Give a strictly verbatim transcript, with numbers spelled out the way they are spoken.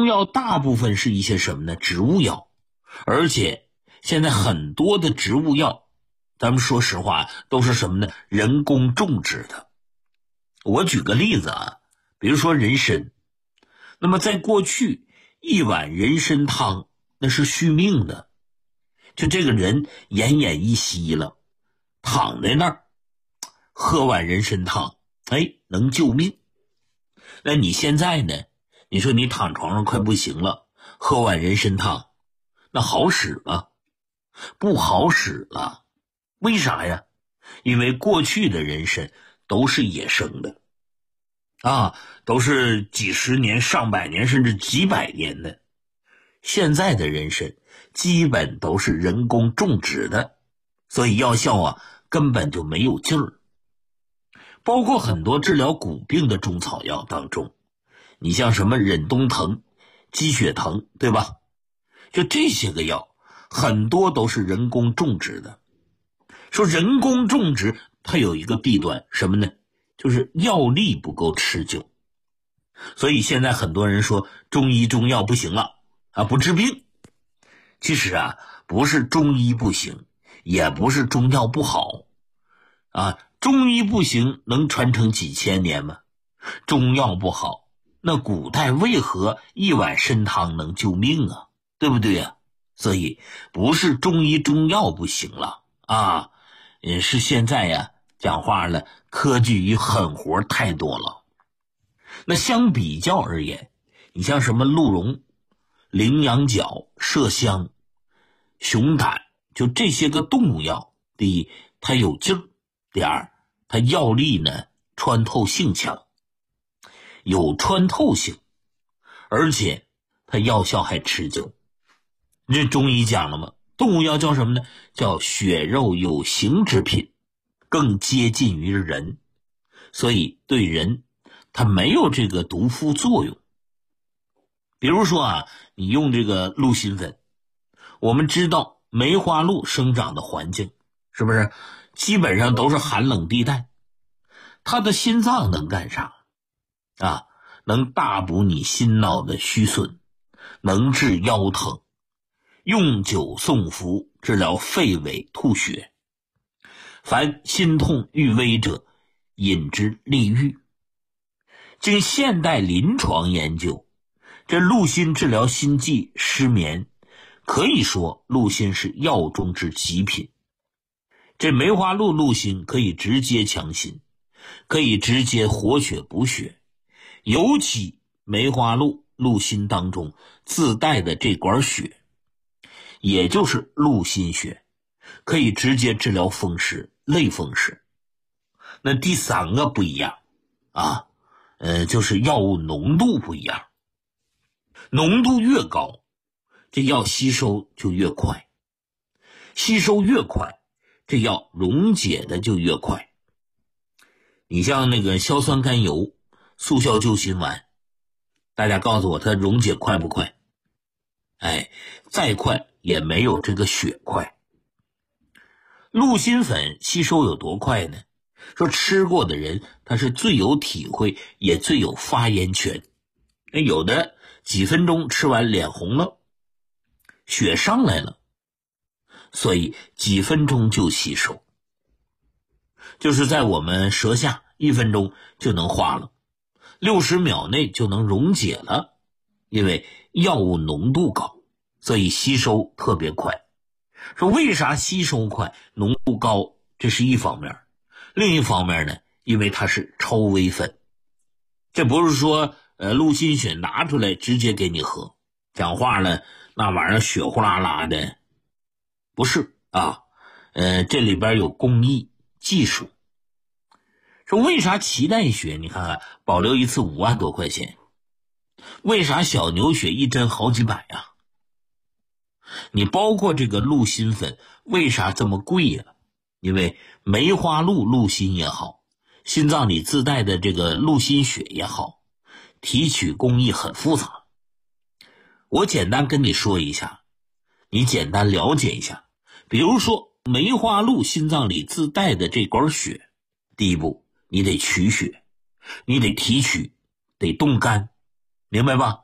中药大部分是一些什么呢？植物药，而且现在很多的植物药，咱们说实话都是什么呢？人工种植的。我举个例子啊，比如说人参，那么在过去一碗人参汤那是续命的，就这个人奄奄一息了，躺在那儿喝碗人参汤，哎，能救命。那你现在呢？你说你躺床上快不行了，喝碗人参汤，那好使吗？不好使了。为啥呀？因为过去的人参都是野生的啊，都是几十年、上百年甚至几百年的。现在的人参基本都是人工种植的，所以药效啊根本就没有劲儿。包括很多治疗骨病的中草药当中，你像什么忍冬藤、鸡血藤，对吧？就这些个药很多都是人工种植的。说人工种植它有一个弊端，什么呢？就是药力不够持久。所以现在很多人说中医中药不行了啊，不治病。其实啊，不是中医不行，也不是中药不好啊。中医不行能传承几千年吗？中药不好，那古代为何一碗参汤能救命啊？对不对啊？所以不是中医中药不行了啊，也是现在呀、啊、讲话了，科技与狠活太多了。那相比较而言，你像什么鹿茸、羚羊角、麝香、熊胆，就这些个动物药，第一它有劲儿，第二它药力呢穿透性强，有穿透性，而且它药效还持久。这中医讲了吗？动物药叫什么呢？叫血肉有形之品，更接近于人，所以对人它没有这个毒副作用。比如说啊，你用这个鹿心粉，我们知道梅花鹿生长的环境是不是基本上都是寒冷地带，它的心脏能干啥啊？能大补你心脑的虚损，能治腰疼，用酒送服，治疗肺痿吐血。凡心痛欲危者，饮之利郁。经现代临床研究，这鹿心治疗心悸失眠，可以说鹿心是药中之极品。这梅花鹿鹿心可以直接强心，可以直接活血补血，尤其梅花鹿鹿心当中自带的这管血，也就是鹿心血，可以直接治疗风湿、类风湿。那第三个不一样啊，呃，就是药物浓度不一样。浓度越高，这药吸收就越快，吸收越快，这药溶解的就越快。你像那个硝酸甘油、速效救心丸，大家告诉我它溶解快不快？哎，再快也没有这个血快。鹿心粉吸收有多快呢？说吃过的人他是最有体会，也最有发言权。有的几分钟吃完脸红了，血上来了，所以几分钟就吸收，就是在我们舌下一分钟就能化了，六十秒内就能溶解了。因为药物浓度高，所以吸收特别快。说为啥吸收快、浓度高？这是一方面。另一方面呢，因为它是超微粉，这不是说呃鹿心血拿出来直接给你喝，讲话了那玩意儿血呼啦啦的，不是啊，呃这里边有工艺技术。说为啥脐带血你看看保留一次五万多块钱，为啥小牛血一针好几百啊？你包括这个鹿心粉为啥这么贵呀、啊？因为梅花鹿鹿心也好，心脏里自带的这个鹿心血也好，提取工艺很复杂。我简单跟你说一下，你简单了解一下。比如说梅花鹿心脏里自带的这管血，第一步你得取血，你得提取，得冻干，明白吧？